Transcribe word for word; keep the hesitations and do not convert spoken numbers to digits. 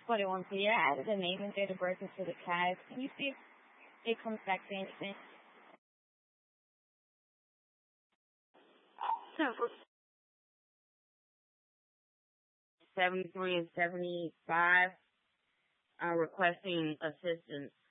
twenty-one. So yeah, I added a name and date of birth into the CAD. Can you see if it comes back to anything? seventy-three and seventy-five are requesting assistance.